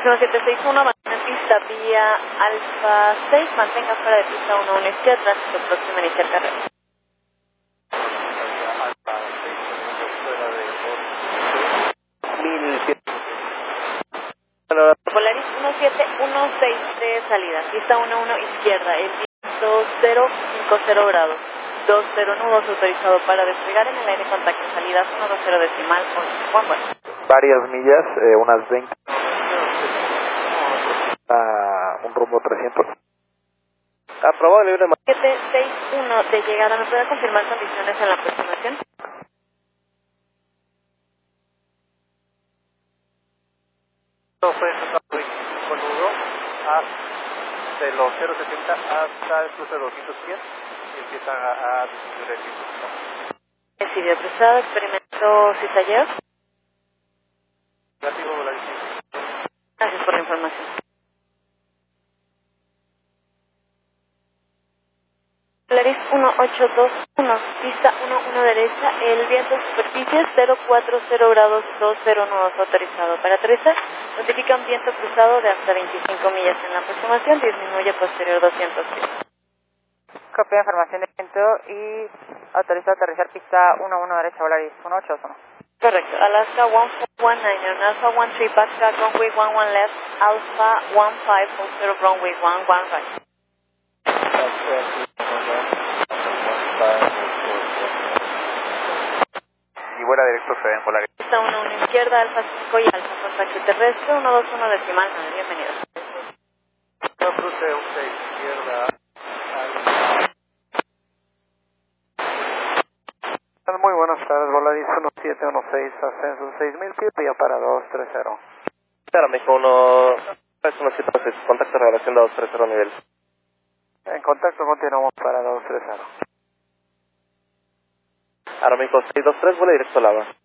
1761, mantenga pista vía Alfa 6, mantenga fuera de pista 11 izquierda, tránsito próximo a iniciar carrera. Alfa 6, fuera de 2100. Polaris 1716 de salida, pista 11 izquierda, el viento 050 grados, 20 nudos, autorizado para despegar en el aire, contacto salida 120 decimal 11. Bueno. Varias millas, unas 20. Un rumbo 300. Aprobado libre. 761 de llegada, ¿me puede confirmar condiciones en la aproximación? Fue con nudo de los 070 hasta el cruce de 210 y empieza a disminuir el viento. Decidió cruzado, experimento cizalleo. Negativo, Gracias por la información. Polaris 1821, pista 11 derecha, el viento superficie 040 grados, 20 nudos, autorizado para aterrizar. Notifica un viento cruzado de hasta 25 millas en la aproximación, disminuye posterior 200 pies. Copia información de viento y autoriza aterrizar pista 11 derecha, Polaris 1821. Correcto, Alaska 1419, on Alpha 13 backtrack, runway 11 left, Alpha 1540, runway 11 right. Y vuela directo se ven Polaris. Pista 11 izquierda, Alfa 5 y Alfa, contacto terrestre, 121 decimal 9, bienvenido. No cruce 11 izquierda. Muy buenas tardes, Volaris 1716, ascenso 6000 pies, vía para 230. Espérame, con 1716, contacto revelación de 230 nivel. En contacto continuamos para 230. Aeroméxico 623, vuela directo a Lava.